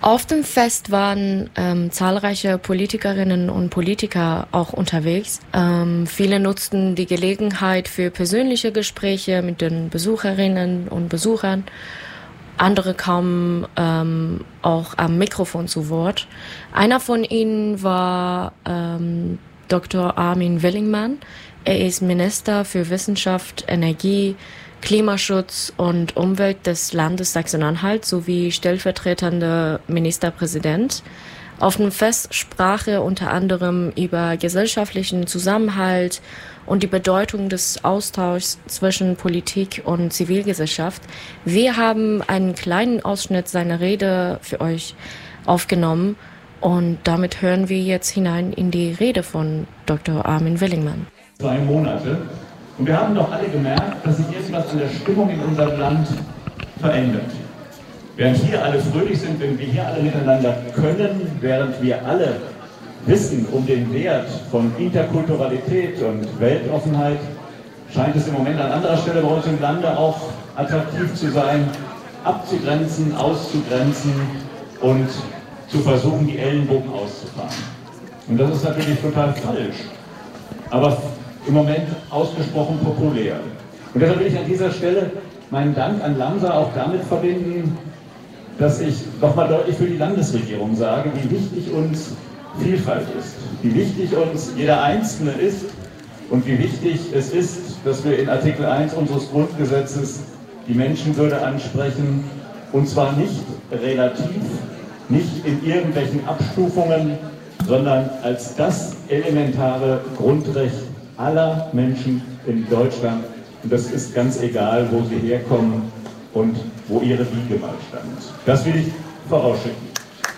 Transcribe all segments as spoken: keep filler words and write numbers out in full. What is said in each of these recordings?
Auf dem Fest waren ähm, zahlreiche Politikerinnen und Politiker auch unterwegs. Ähm, viele nutzten die Gelegenheit für persönliche Gespräche mit den Besucherinnen und Besuchern. Andere kamen ähm, auch am Mikrofon zu Wort. Einer von ihnen war ähm, Doktor Armin Willingmann. Er ist Minister für Wissenschaft, Energie, Klimaschutz und Umwelt des Landes Sachsen-Anhalt sowie stellvertretender Ministerpräsident. Auf dem Fest sprach er unter anderem über gesellschaftlichen Zusammenhalt und die Bedeutung des Austauschs zwischen Politik und Zivilgesellschaft. Wir haben einen kleinen Ausschnitt seiner Rede für euch aufgenommen und damit hören wir jetzt hinein in die Rede von Doktor Armin Willingmann. Zwei Monate. Und wir haben doch alle gemerkt, dass sich irgendwas an der Stimmung in unserem Land verändert. Während hier alle fröhlich sind, wenn wir hier alle miteinander können, während wir alle wissen um den Wert von Interkulturalität und Weltoffenheit, scheint es im Moment an anderer Stelle bei uns im Lande auch attraktiv zu sein, abzugrenzen, auszugrenzen und zu versuchen, die Ellenbogen auszufahren. Und das ist natürlich total falsch. Aber im Moment ausgesprochen populär. Und deshalb will ich an dieser Stelle meinen Dank an LAMSA auch damit verbinden, dass ich nochmal deutlich für die Landesregierung sage, wie wichtig uns Vielfalt ist, wie wichtig uns jeder Einzelne ist und wie wichtig es ist, dass wir in Artikel eins unseres Grundgesetzes die Menschenwürde ansprechen, und zwar nicht relativ, nicht in irgendwelchen Abstufungen, sondern als das elementare Grundrecht aller Menschen in Deutschland. Und das ist ganz egal, wo sie herkommen und wo ihre Wiege mal stand. Das will ich vorausschicken.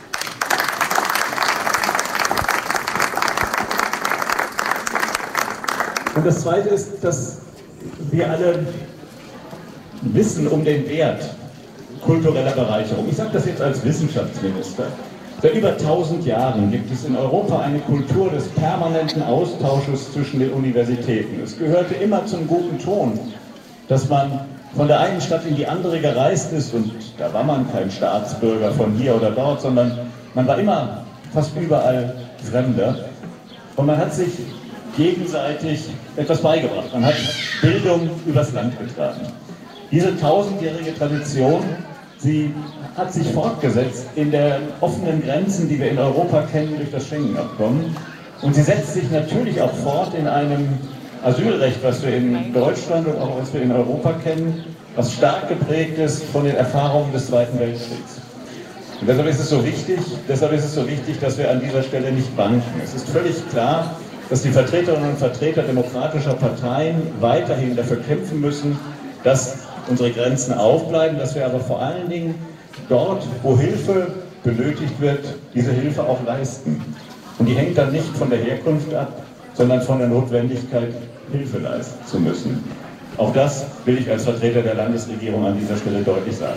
Und das Zweite ist, dass wir alle wissen um den Wert kultureller Bereicherung. Ich sage das jetzt als Wissenschaftsminister. Seit über tausend Jahren gibt es in Europa eine Kultur des permanenten Austausches zwischen den Universitäten. Es gehörte immer zum guten Ton, dass man von der einen Stadt in die andere gereist ist und da war man kein Staatsbürger von hier oder dort, sondern man war immer fast überall Fremder und man hat sich gegenseitig etwas beigebracht. Man hat Bildung übers Land getragen. Diese tausendjährige Tradition, sie hat sich fortgesetzt in den offenen Grenzen, die wir in Europa kennen durch das Schengen-Abkommen. Und sie setzt sich natürlich auch fort in einem Asylrecht, was wir in Deutschland und auch was wir in Europa kennen, was stark geprägt ist von den Erfahrungen des Zweiten Weltkriegs. Und deshalb ist es so wichtig, deshalb ist es so wichtig, dass wir an dieser Stelle nicht banken. Es ist völlig klar, dass die Vertreterinnen und Vertreter demokratischer Parteien weiterhin dafür kämpfen müssen, dass unsere Grenzen aufbleiben, dass wir aber vor allen Dingen dort, wo Hilfe benötigt wird, diese Hilfe auch leisten. Und die hängt dann nicht von der Herkunft ab, sondern von der Notwendigkeit, Hilfe leisten zu müssen. Auch das will ich als Vertreter der Landesregierung an dieser Stelle deutlich sagen.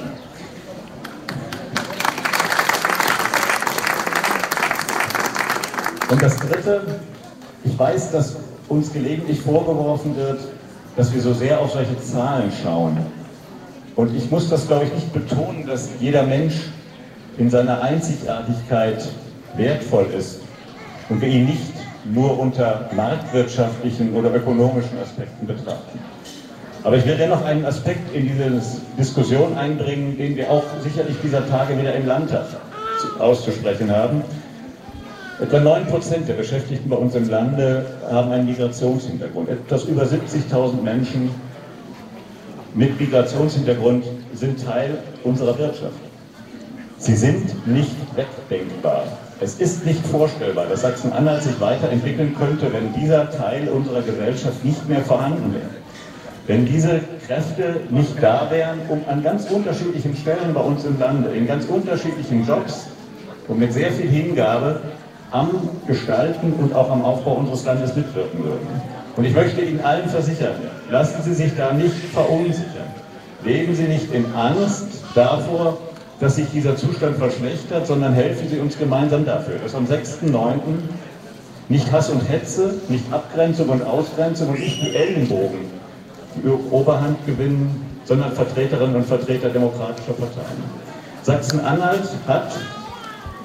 Und das Dritte, ich weiß, dass uns gelegentlich vorgeworfen wird, dass wir so sehr auf solche Zahlen schauen. Und ich muss das, glaube ich, nicht betonen, dass jeder Mensch in seiner Einzigartigkeit wertvoll ist und wir ihn nicht nur unter marktwirtschaftlichen oder ökonomischen Aspekten betrachten. Aber ich will dennoch einen Aspekt in diese Diskussion einbringen, den wir auch sicherlich dieser Tage wieder im Landtag auszusprechen haben. Etwa neun Prozent der Beschäftigten bei uns im Lande haben einen Migrationshintergrund. Etwas über siebzigtausend Menschen mit Migrationshintergrund sind Teil unserer Wirtschaft. Sie sind nicht wegdenkbar. Es ist nicht vorstellbar, dass Sachsen-Anhalt sich weiterentwickeln könnte, wenn dieser Teil unserer Gesellschaft nicht mehr vorhanden wäre. Wenn diese Kräfte nicht da wären, um an ganz unterschiedlichen Stellen bei uns im Lande, in ganz unterschiedlichen Jobs und mit sehr viel Hingabe am Gestalten und auch am Aufbau unseres Landes mitwirken würden. Und ich möchte Ihnen allen versichern, lassen Sie sich da nicht verunsichern. Leben Sie nicht in Angst davor, dass sich dieser Zustand verschlechtert, sondern helfen Sie uns gemeinsam dafür, dass am sechsten neunten nicht Hass und Hetze, nicht Abgrenzung und Ausgrenzung und nicht die Ellenbogen die Oberhand gewinnen, sondern Vertreterinnen und Vertreter demokratischer Parteien. Sachsen-Anhalt hat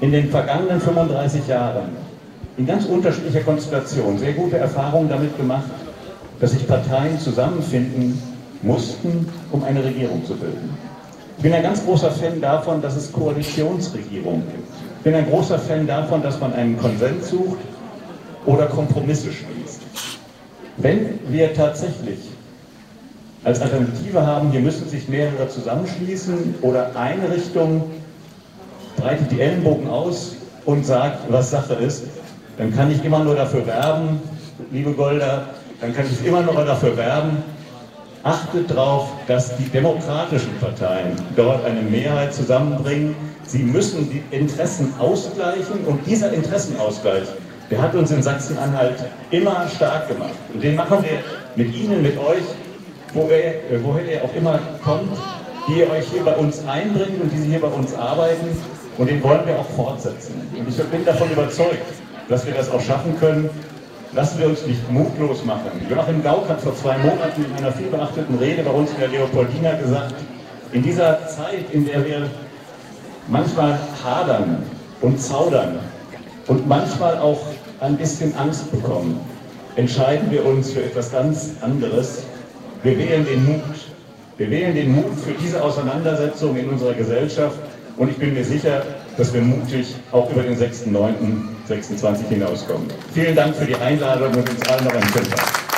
in den vergangenen fünfunddreißig Jahren in ganz unterschiedlicher Konstellation sehr gute Erfahrungen damit gemacht, dass sich Parteien zusammenfinden mussten, um eine Regierung zu bilden. Ich bin ein ganz großer Fan davon, dass es Koalitionsregierungen gibt. Ich bin ein großer Fan davon, dass man einen Konsens sucht oder Kompromisse schließt. Wenn wir tatsächlich als Alternative haben, hier müssen sich mehrere zusammenschließen oder eine Richtung breitet die Ellenbogen aus und sagt, was Sache ist, dann kann ich immer nur dafür werben, liebe Golda, dann kann ich immer nur dafür werben, achtet darauf, dass die demokratischen Parteien dort eine Mehrheit zusammenbringen. Sie müssen die Interessen ausgleichen und dieser Interessenausgleich, der hat uns in Sachsen-Anhalt immer stark gemacht. Und den machen wir mit Ihnen, mit euch, woher, woher ihr auch immer kommt, die ihr euch hier bei uns einbringt und die Sie hier bei uns arbeiten. Und den wollen wir auch fortsetzen. Und ich bin davon überzeugt, dass wir das auch schaffen können. Lassen wir uns nicht mutlos machen. Joachim Gauck hat vor zwei Monaten in einer vielbeachteten Rede bei uns in der Leopoldina gesagt, in dieser Zeit, in der wir manchmal hadern und zaudern und manchmal auch ein bisschen Angst bekommen, entscheiden wir uns für etwas ganz anderes. Wir wählen den Mut. Wir wählen den Mut für diese Auseinandersetzung in unserer Gesellschaft und ich bin mir sicher, dass wir mutig auch über den sechsten neunten sechsundzwanzig hinauskommen. Vielen Dank für die Einladung und uns allen noch einen schönen Tag.